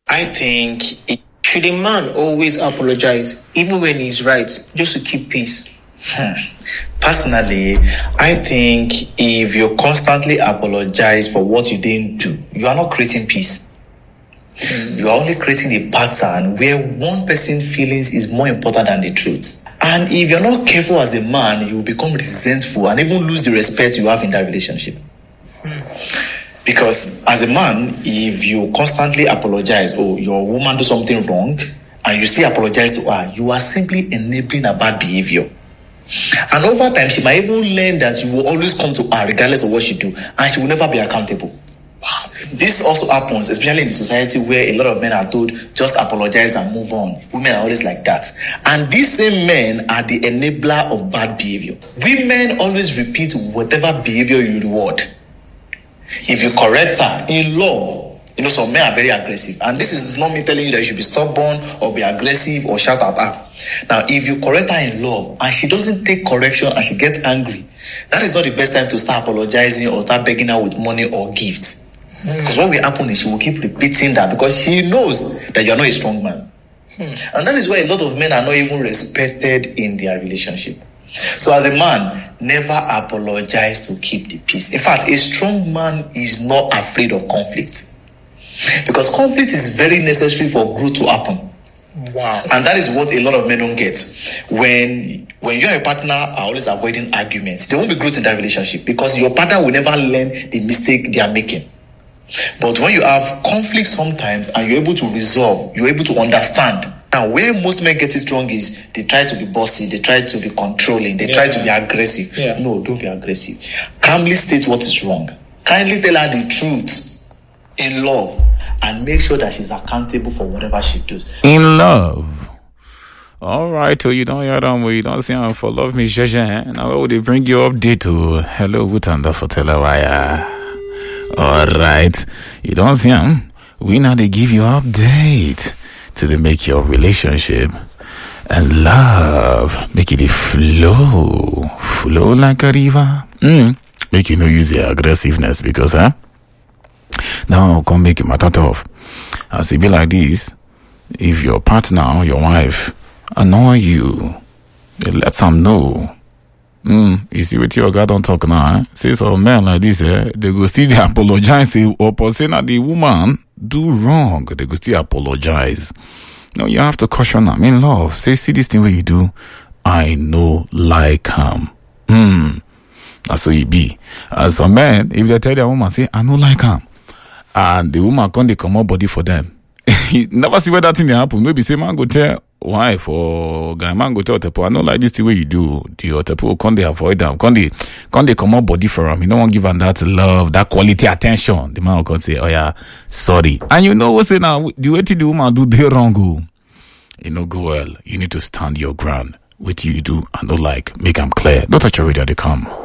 I think should a man always apologize, even when he's right, just to keep peace? Personally, I think if you constantly apologize for what you didn't do, you are not creating peace. You are only creating a pattern where one person's feelings is more important than the truth. And if you're not careful as a man, you will become resentful and even lose the respect you have in that relationship. Because as a man, if you constantly apologize, your woman do something wrong, and you still apologize to her, you are simply enabling a bad behavior. And over time, she might even learn that you will always come to her regardless of what she do, and she will never be accountable. Wow. This also happens, especially in the society where a lot of men are told, just apologize and move on. Women are always like that. And these same men are the enabler of bad behavior. Women always repeat whatever behavior you reward. If you correct her in love, some men are very aggressive. And this is not me telling you that you should be stubborn or be aggressive or shout at her. Now, if you correct her in love and she doesn't take correction and she gets angry, that is not the best time to start apologizing or start begging her with money or gifts. Because what will happen is she will keep repeating that because she knows that you are not a strong man. And that is why a lot of men are not even respected in their relationship. So as a man, never apologize to keep the peace. In fact, a strong man is not afraid of conflict. Because conflict is very necessary for growth to happen. Wow. And that is what a lot of men don't get. When you and your partner are always avoiding arguments, there won't be growth in that relationship because your partner will never learn the mistake they are making. But when you have conflict sometimes and you're able to resolve, you're able to understand. Now, where most men get it wrong is they try to be bossy, they try to be controlling, they try to be aggressive. No, don't be aggressive. Calmly state what is wrong. Kindly tell her the truth in love and make sure that she's accountable for whatever she does. In love. All right, you don't hear them, you don't see them for love me, Jeje. Now, will they bring you update to Hello Wutanda for Telewire? All right, you don't see them. We now they give you update to the make your relationship and love make it flow like a river. Make you no use your aggressiveness because now come make it matter tough. As it be like this, if your partner, your wife annoy you, let them know. You see what your God don't talk now. Say some men like this, they go still apologize or say that the woman do wrong. They go still apologize. No, you have to caution them in love. Say, see this thing where you do, I know like him. That's how it be. As some men, if they tell their woman, say, I know like him, and the woman can't come up body for them. Never see where that thing happen. Maybe say man go tell wife or guy man go tell Otepo, I know like this the way you do. The Otepo can't they avoid them? Can't they come up body for him? You don't want to give them that love, that quality attention. The man will come say, oh yeah, sorry. And you know what say now? The way the woman do they wrong go. Go well. You need to stand your ground. What you do, I know like make them clear. Don't touch your radio, they come.